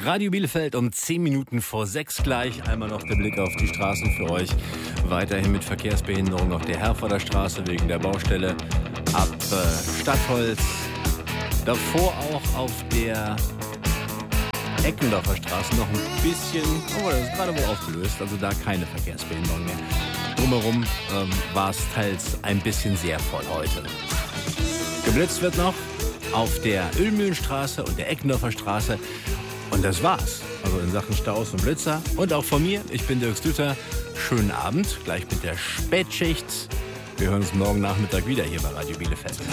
Radio Bielefeld um 10 Minuten vor 6 gleich. Einmal noch der Blick auf die Straßen für euch. Weiterhin mit Verkehrsbehinderung auf der Herforder Straße wegen der Baustelle ab Stadtholz. Davor auch auf der Eckendorfer Straße noch ein bisschen, oh, das ist gerade wohl aufgelöst, also da keine Verkehrsbehinderung mehr. Drumherum war es teils ein bisschen sehr voll heute. Geblitzt wird noch auf der Ölmühlenstraße und der Eckendorfer Straße. Und das war's. Also in Sachen Staus und Blitzer. Und auch von mir, ich bin Dirk Stütter. Schönen Abend, gleich mit der Spätschicht. Wir hören uns morgen Nachmittag wieder hier bei Radio Bielefeld.